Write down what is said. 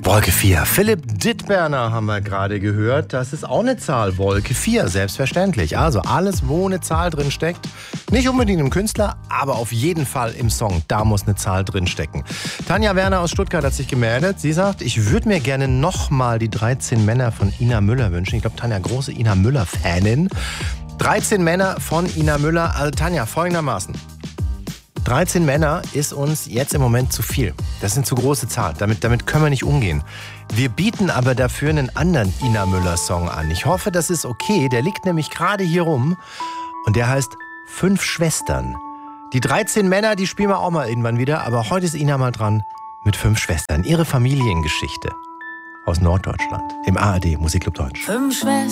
Wolke 4. Philipp Dittberner haben wir gerade gehört. Das ist auch eine Zahl. Wolke 4, selbstverständlich. Also alles, wo eine Zahl drin steckt. Nicht unbedingt im Künstler, aber auf jeden Fall im Song. Da muss eine Zahl drin stecken. Tanja Werner aus Stuttgart hat sich gemeldet. Sie sagt, ich würde mir gerne nochmal die 13 Männer von Ina Müller wünschen. Ich glaube, Tanja, große Ina Müller-Fanin. 13 Männer von Ina Müller. Also Tanja, folgendermaßen. 13 Männer ist uns jetzt im Moment zu viel. Das ist eine zu große Zahl. Damit können wir nicht umgehen. Wir bieten aber dafür einen anderen Ina Müller-Song an. Ich hoffe, das ist okay. Der liegt nämlich gerade hier rum. Und der heißt 5 Schwestern. Die 13 Männer, die spielen wir auch mal irgendwann wieder. Aber heute ist Ina mal dran mit 5 Schwestern. Ihre Familiengeschichte aus Norddeutschland. Im ARD Musikclub Deutsch. 5 Schwestern.